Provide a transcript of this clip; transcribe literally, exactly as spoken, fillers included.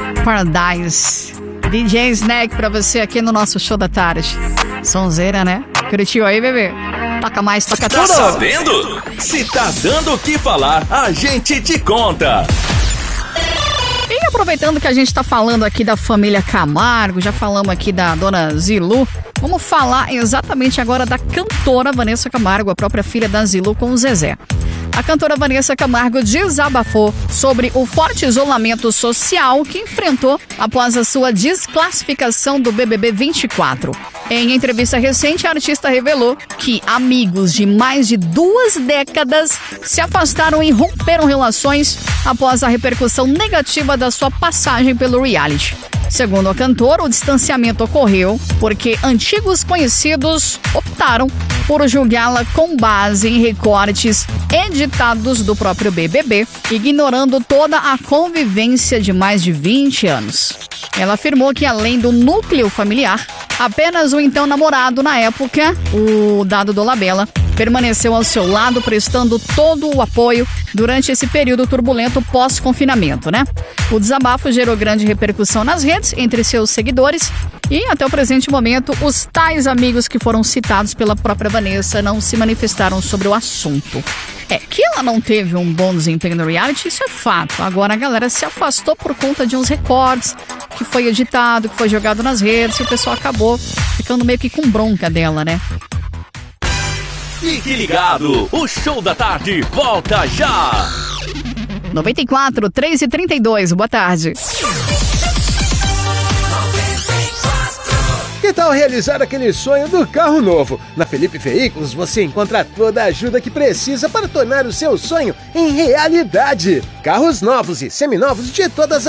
Paradise. D J Snack pra você aqui no nosso show da tarde. Sonzeira, né? Curtiu aí, bebê? Toca mais, toca tá tudo. Tá sabendo? Se tá dando o que falar, a gente te conta. E aproveitando que a gente tá falando aqui da família Camargo, já falamos aqui da dona Zilu, vamos falar exatamente agora da cantora Vanessa Camargo, a própria filha da Zilu com o Zezé. A cantora Vanessa Camargo desabafou sobre o forte isolamento social que enfrentou após a sua desclassificação do B B B vinte e quatro. Em entrevista recente, a artista revelou que amigos de mais de duas décadas se afastaram e romperam relações após a repercussão negativa da sua passagem pelo reality. Segundo a cantora, o distanciamento ocorreu porque antigos conhecidos optaram por julgá-la com base em recortes editados do próprio B B B, ignorando toda a convivência de mais de vinte anos. Ela afirmou que, além do núcleo familiar, apenas o então namorado na época, o Dado Dolabella, permaneceu ao seu lado, prestando todo o apoio durante esse período turbulento pós-confinamento, né? O desabafo gerou grande repercussão nas redes, entre seus seguidores, e até o presente momento, os tais amigos que foram citados pela própria Vanessa não se manifestaram sobre o assunto. É, que ela não teve um bom desempenho no reality, isso é fato. Agora a galera se afastou por conta de uns recordes que foi editado, que foi jogado nas redes, e o pessoal acabou ficando meio que com bronca dela, né? Fique ligado, o Show da Tarde volta já! noventa e quatro, três e trinta e dois, boa tarde. Que tal realizar aquele sonho do carro novo? Na Felipe Veículos você encontra toda a ajuda que precisa para tornar o seu sonho em realidade. Carros novos e seminovos de todas as